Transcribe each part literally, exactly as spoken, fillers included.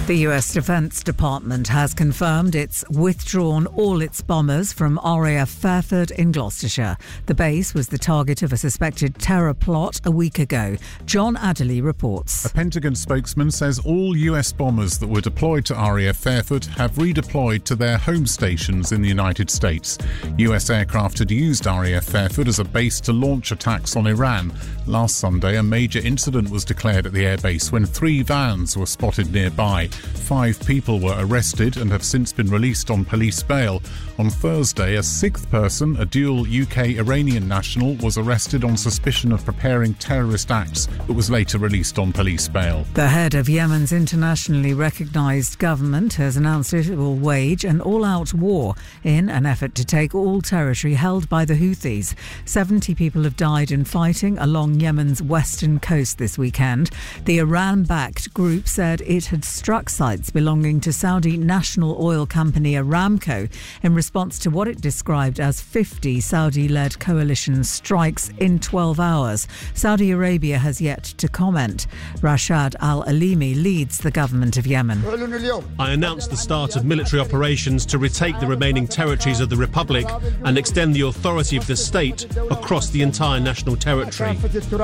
The U S Defense Department has confirmed it's withdrawn all its bombers from R A F Fairford in Gloucestershire. The base was the target of a suspected terror plot a week ago. John Adderley reports. A Pentagon spokesman says all U S bombers that were deployed to R A F Fairford have redeployed to their home stations in the United States. U S aircraft had used R A F Fairford as a base to launch attacks on Iran. Last Sunday, a major incident was declared at the airbase when three vans were spotted nearby. Five people were arrested and have since been released on police bail. On Thursday, a sixth person, a dual U K-Iranian national, was arrested on suspicion of preparing terrorist acts, but was later released on police bail. The head of Yemen's internationally recognised government has announced it will wage an all-out war in an effort to take all territory held by the Houthis. seventy people have died in fighting along Yemen's western coast this weekend. The Iran-backed group said it had struck sites belonging to Saudi national oil company Aramco in response to what it described as fifty Saudi-led coalition strikes in twelve hours. Saudi Arabia has yet to comment. Rashad Al-Alimi leads the government of Yemen. I announced the start of military operations to retake the remaining territories of the Republic and extend the authority of the state across the entire national territory.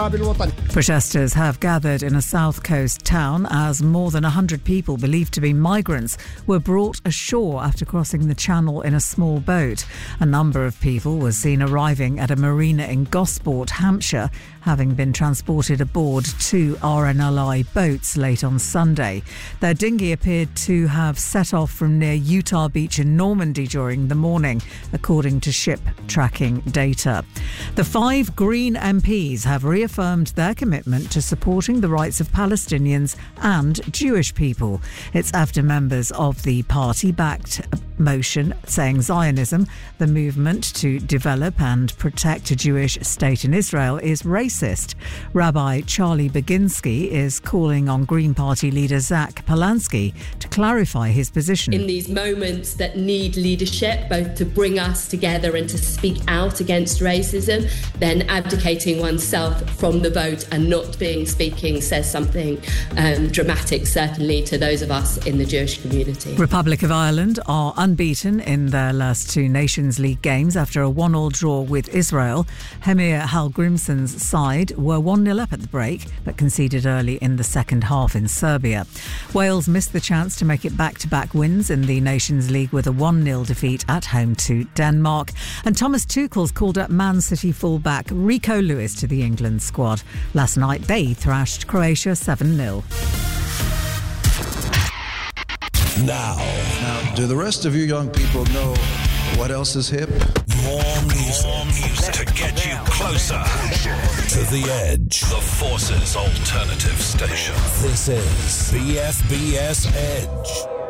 Protesters have gathered in a south coast town as more than one hundred people believed to be migrants were brought ashore after crossing the channel in a small boat. A number of people were seen arriving at a marina in Gosport, Hampshire, having been transported aboard two R N L I boats late on Sunday. Their dinghy appeared to have set off from near Utah Beach in Normandy during the morning, according to ship tracking data. The five Green M Ps have reaffirmed their commitment to supporting the rights of Palestinians and Jewish people. It's after members of the party backed a motion saying Zionism, the movement to develop and protect a Jewish state in Israel, is racist. Rabbi Charlie Baginski is calling on Green Party leader Zach Polanski to clarify his position. In these moments that need leadership, both to bring us together and to speak out against racism, then abdicating oneself from the vote and not being speaking says something um, dramatic, certainly to those of us in the Jewish community. Republic of Ireland are unbeaten in their last two Nations League games after a one-all draw with Israel. Hemir Hallgrimsson's side were one nil up at the break but conceded early in the second half in Serbia. Wales missed the chance to make it back-to-back wins in the Nations League with a one nil defeat at home to Denmark. And Thomas Tuchel's called up Man City fullback Rico Lewis to the England squad. Last night they thrashed Croatia seven nil. Now, now, do the rest of you young people know what else is hip? More music, More music to get you closer to the edge. The Forces Alternative Station. This is B F B S Edge.